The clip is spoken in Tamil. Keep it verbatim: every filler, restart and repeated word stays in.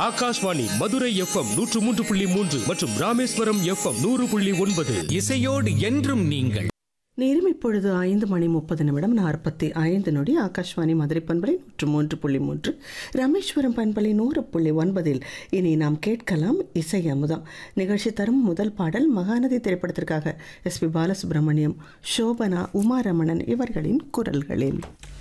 ஆகாஷ்வாணி மதுரை எஃப்எம் நூற்று மூன்று புள்ளி மூன்று மற்றும் ராமேஸ்வரம் எஃப்எம் நூறு புள்ளி ஒன்பது. இசையோடு என்றும் நீங்கள். நேரம் இப்பொழுது ஐந்து மணி முப்பது நிமிடம் நாற்பத்தி ஐந்து நொடி. ஆகாஷ்வாணி மதுரை பண்பலை நூற்று மூன்று புள்ளி மூன்று, ராமேஸ்வரம் பண்பலை நூறு புள்ளி ஒன்பதில் இனி நாம் கேட்கலாம் இசை அமுதம். நிகழ்ச்சி தரும் முதல் பாடல் மகாநதி திரைப்படத்திற்காக எஸ் பி பாலசுப்ரமணியம், சோபனா, உமாரமணன் இவர்களின் குரல்களில்.